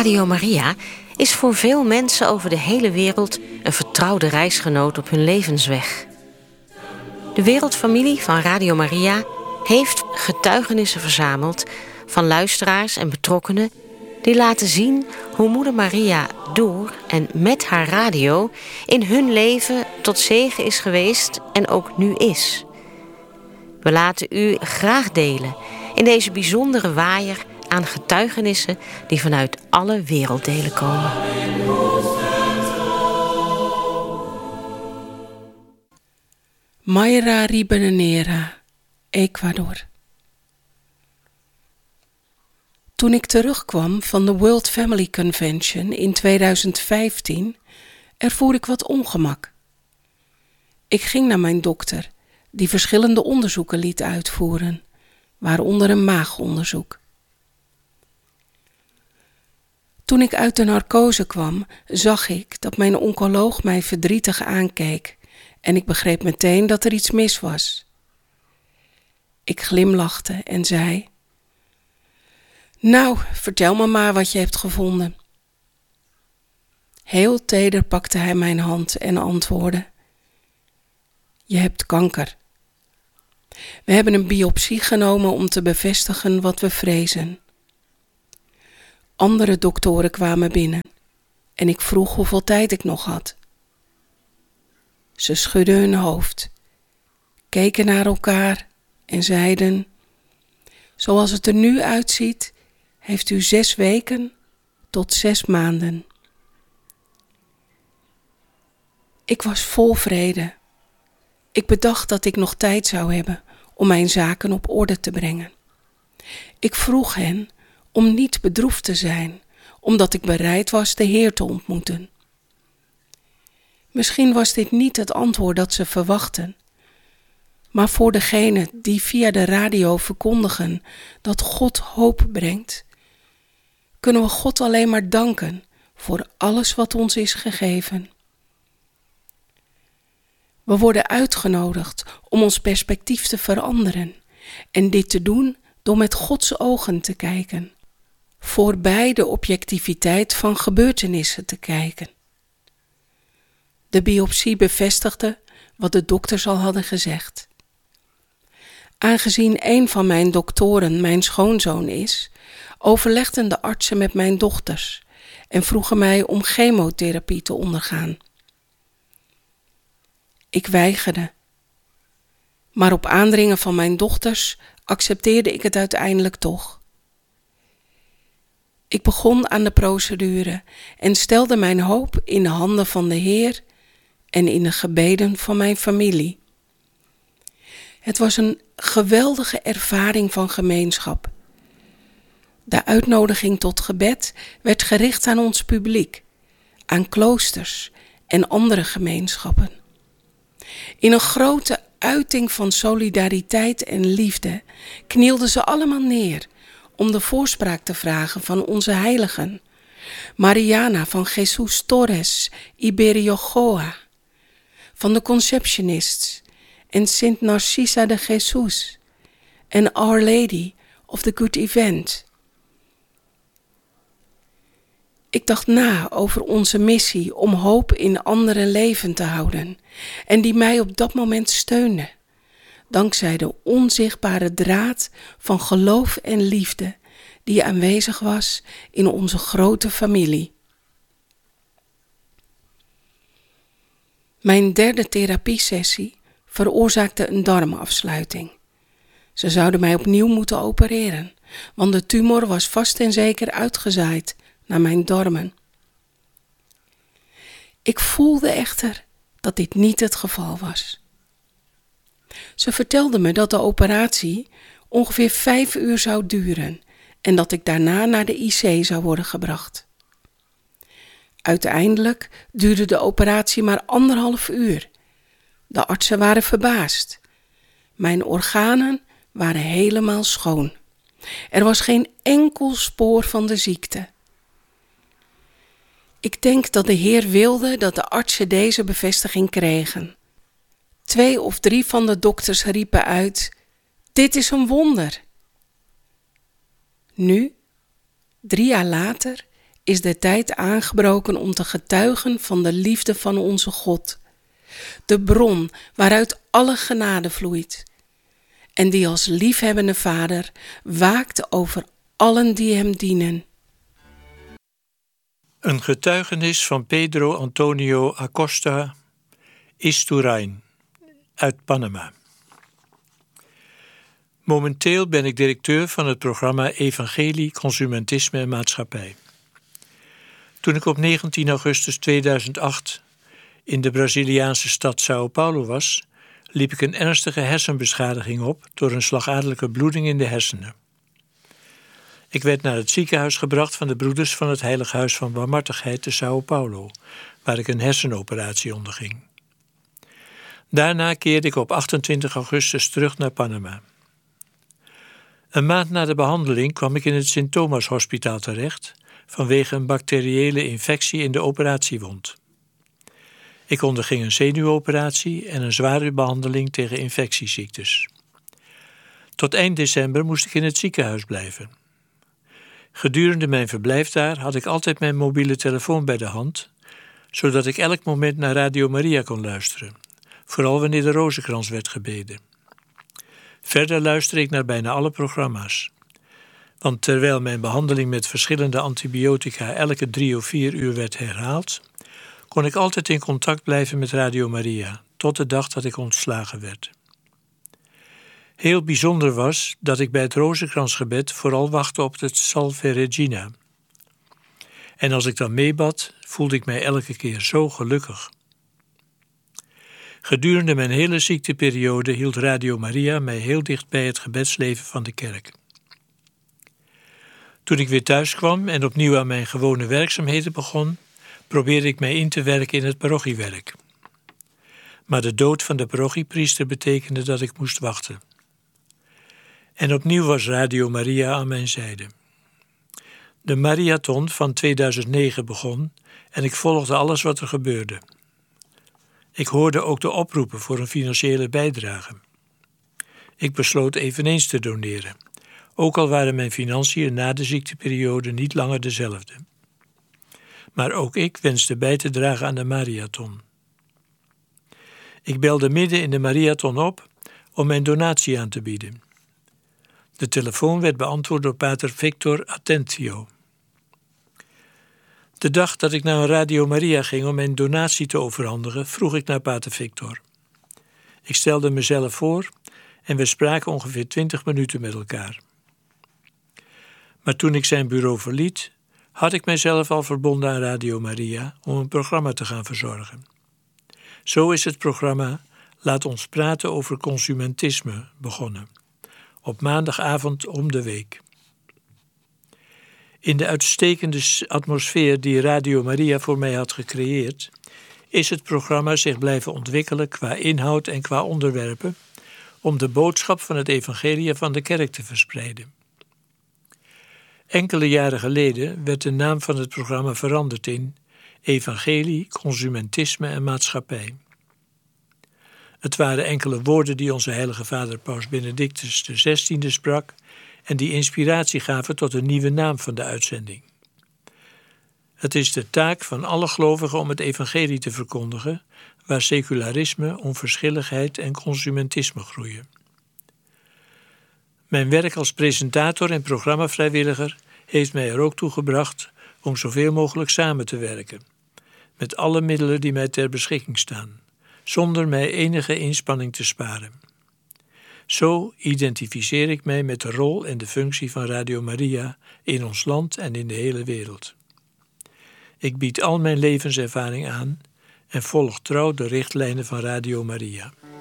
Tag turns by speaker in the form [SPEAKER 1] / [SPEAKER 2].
[SPEAKER 1] Radio Maria is voor veel mensen over de hele wereld een vertrouwde reisgenoot op hun levensweg. De wereldfamilie van Radio Maria heeft getuigenissen verzameld van luisteraars en betrokkenen die laten zien hoe Moeder Maria door en met haar radio in hun leven tot zegen is geweest en ook nu is. We laten u graag delen in deze bijzondere waaier aan getuigenissen die vanuit alle werelddelen komen.
[SPEAKER 2] Mayra Ribanera, Ecuador. Toen ik terugkwam van de World Family Convention in 2015, ervoer ik wat ongemak. Ik ging naar mijn dokter, die verschillende onderzoeken liet uitvoeren, waaronder een maagonderzoek. Toen ik uit de narcose kwam, zag ik dat mijn oncoloog mij verdrietig aankeek en ik begreep meteen dat er iets mis was. Ik glimlachte en zei: "Nou, vertel me maar wat je hebt gevonden." Heel teder pakte hij mijn hand en antwoordde: "Je hebt kanker. We hebben een biopsie genomen om te bevestigen wat we vrezen." Andere doktoren kwamen binnen en ik vroeg hoeveel tijd ik nog had. Ze schudden hun hoofd, keken naar elkaar en zeiden: "Zoals het er nu uitziet, heeft u 6 weken tot 6 maanden. Ik was vol vrede. Ik bedacht dat ik nog tijd zou hebben om mijn zaken op orde te brengen. Ik vroeg hen om niet bedroefd te zijn, omdat ik bereid was de Heer te ontmoeten. Misschien was dit niet het antwoord dat ze verwachten, maar voor degenen die via de radio verkondigen dat God hoop brengt, kunnen we God alleen maar danken voor alles wat ons is gegeven. We worden uitgenodigd om ons perspectief te veranderen en dit te doen door met Gods ogen te kijken, voorbij de objectiviteit van gebeurtenissen te kijken. De biopsie bevestigde wat de dokters al hadden gezegd. Aangezien een van mijn doktoren mijn schoonzoon is, overlegden de artsen met mijn dochters en vroegen mij om chemotherapie te ondergaan. Ik weigerde, maar op aandringen van mijn dochters accepteerde ik het uiteindelijk toch. Ik begon aan de procedure en stelde mijn hoop in de handen van de Heer en in de gebeden van mijn familie. Het was een geweldige ervaring van gemeenschap. De uitnodiging tot gebed werd gericht aan ons publiek, aan kloosters en andere gemeenschappen. In een grote uiting van solidariteit en liefde knielden ze allemaal neer om de voorspraak te vragen van onze heiligen, Mariana van Jesus Torres Iberiojoa, van de Conceptionists en Sint Narcisa de Jesus en Our Lady of the Good Event. Ik dacht na over onze missie om hoop in anderen levend te houden en die mij op dat moment steunde, dankzij de onzichtbare draad van geloof en liefde die aanwezig was in onze grote familie. Mijn 3e therapiesessie veroorzaakte een darmafsluiting. Ze zouden mij opnieuw moeten opereren, want de tumor was vast en zeker uitgezaaid naar mijn darmen. Ik voelde echter dat dit niet het geval was. Ze vertelde me dat de operatie ongeveer 5 uur zou duren en dat ik daarna naar de IC zou worden gebracht. Uiteindelijk duurde de operatie maar 1,5 uur. De artsen waren verbaasd. Mijn organen waren helemaal schoon. Er was geen enkel spoor van de ziekte. Ik denk dat de Heer wilde dat de artsen deze bevestiging kregen. 2 of 3 van de dokters riepen uit: "Dit is een wonder." Nu, 3 jaar later, is de tijd aangebroken om te getuigen van de liefde van onze God, de bron waaruit alle genade vloeit, en die als liefhebbende Vader waakt over allen die hem dienen.
[SPEAKER 3] Een getuigenis van Pedro Antonio Acosta Isturain uit Panama. Momenteel ben ik directeur van het programma Evangelie, Consumentisme en Maatschappij. Toen ik op 19 augustus 2008 in de Braziliaanse stad Sao Paulo was, liep ik een ernstige hersenbeschadiging op door een slagadelijke bloeding in de hersenen. Ik werd naar het ziekenhuis gebracht van de broeders van het Heilig Huis van Barmhartigheid te Sao Paulo, waar ik een hersenoperatie onderging. Daarna keerde ik op 28 augustus terug naar Panama. Een maand na de behandeling kwam ik in het Sint Thomas Hospitaal terecht vanwege een bacteriële infectie in de operatiewond. Ik onderging een zenuwoperatie en een zware behandeling tegen infectieziektes. Tot eind december moest ik in het ziekenhuis blijven. Gedurende mijn verblijf daar had ik altijd mijn mobiele telefoon bij de hand, zodat ik elk moment naar Radio Maria kon luisteren, vooral wanneer de rozenkrans werd gebeden. Verder luisterde ik naar bijna alle programma's. Want terwijl mijn behandeling met verschillende antibiotica elke 3 of 4 uur werd herhaald, kon ik altijd in contact blijven met Radio Maria, tot de dag dat ik ontslagen werd. Heel bijzonder was dat ik bij het rozenkransgebed vooral wachtte op het Salve Regina. En als ik dan meebad, voelde ik mij elke keer zo gelukkig. Gedurende mijn hele ziekteperiode hield Radio Maria mij heel dicht bij het gebedsleven van de kerk. Toen ik weer thuis kwam en opnieuw aan mijn gewone werkzaamheden begon, probeerde ik mij in te werken in het parochiewerk. Maar de dood van de parochiepriester betekende dat ik moest wachten. En opnieuw was Radio Maria aan mijn zijde. De marathon van 2009 begon en ik volgde alles wat er gebeurde. Ik hoorde ook de oproepen voor een financiële bijdrage. Ik besloot eveneens te doneren, ook al waren mijn financiën na de ziekteperiode niet langer dezelfde. Maar ook ik wenste bij te dragen aan de marathon. Ik belde midden in de marathon op om mijn donatie aan te bieden. De telefoon werd beantwoord door pater Victor Atentio. De dag dat ik naar Radio Maria ging om mijn donatie te overhandigen, vroeg ik naar pater Victor. Ik stelde mezelf voor en we spraken ongeveer 20 minuten met elkaar. Maar toen ik zijn bureau verliet, had ik mijzelf al verbonden aan Radio Maria om een programma te gaan verzorgen. Zo is het programma Laat ons praten over consumentisme begonnen, op maandagavond om de week. In de uitstekende atmosfeer die Radio Maria voor mij had gecreëerd, is het programma zich blijven ontwikkelen qua inhoud en qua onderwerpen, om de boodschap van het evangelie van de kerk te verspreiden. Enkele jaren geleden werd de naam van het programma veranderd in Evangelie, Consumentisme en Maatschappij. Het waren enkele woorden die onze heilige vader Paus Benedictus XVI sprak en die inspiratie gaven tot een nieuwe naam van de uitzending. Het is de taak van alle gelovigen om het evangelie te verkondigen, waar secularisme, onverschilligheid en consumentisme groeien. Mijn werk als presentator en programmavrijwilliger heeft mij er ook toe gebracht om zoveel mogelijk samen te werken, met alle middelen die mij ter beschikking staan, zonder mij enige inspanning te sparen. Zo identificeer ik mij met de rol en de functie van Radio Maria in ons land en in de hele wereld. Ik bied al mijn levenservaring aan en volg trouw de richtlijnen van Radio Maria.